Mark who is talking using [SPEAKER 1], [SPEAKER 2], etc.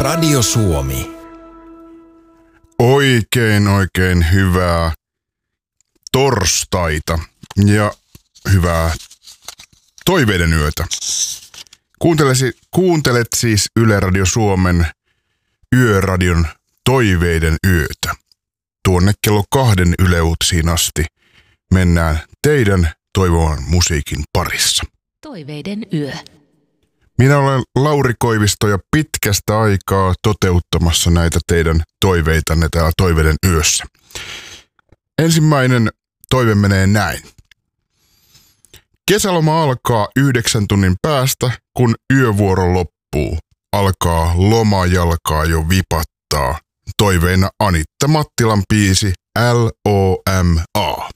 [SPEAKER 1] Radio Suomi.
[SPEAKER 2] Oikein hyvää torstaita ja hyvää toiveiden yötä. Kuuntelet siis Yle Radio Suomen Yöradion Toiveiden yötä. Tuonne kello 2 Yle Uutisiin asti mennään teidän toivoman musiikin parissa.
[SPEAKER 3] Toiveiden yö.
[SPEAKER 2] Minä olen Lauri Koivisto ja pitkästä aikaa toteuttamassa näitä teidän toiveitanne täällä Toiveiden yössä. Ensimmäinen toive menee näin. Kesäloma alkaa 9 tunnin päästä, kun yövuoro loppuu. Alkaa lomajalkaa jo vipattaa. Toiveena Anitta Mattilan biisi LOMA.